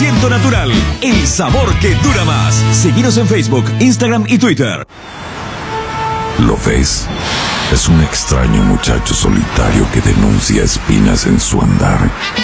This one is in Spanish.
100% natural. El sabor que dura más. Seguinos en Facebook, Instagram y Twitter. ¿Lo ves? Es un extraño muchacho solitario que denuncia espinas en su andar.